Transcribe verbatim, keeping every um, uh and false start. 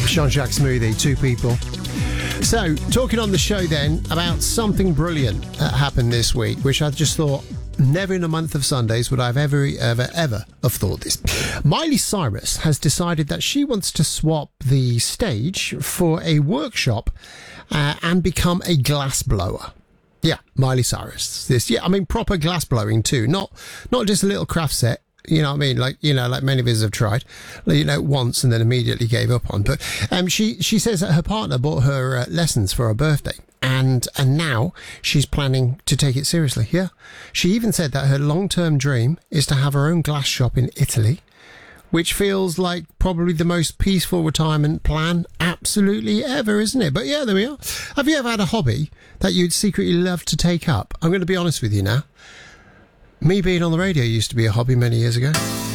Jean-Jacques Smoothie, two people. So, talking on the show then about something brilliant that happened this week, which I just thought, never in a month of Sundays would I have ever, ever, ever have thought this. Miley Cyrus has decided that she wants to swap the stage for a workshop uh, and become a glass blower. Yeah, Miley Cyrus. This, yeah, I mean, proper glass blowing too. Not, not just a little craft set. You know what I mean? Like, you know, like many of us have tried, you know, once and then immediately gave up on. But um, she, she says that her partner bought her uh, lessons for her birthday. And and now she's planning to take it seriously. Yeah. She even said that her long-term dream is to have her own glass shop in Italy, which feels like probably the most peaceful retirement plan absolutely ever, isn't it? But yeah, there we are. Have you ever had a hobby that you'd secretly love to take up? I'm going to be honest with you now. Me being on the radio used to be a hobby many years ago.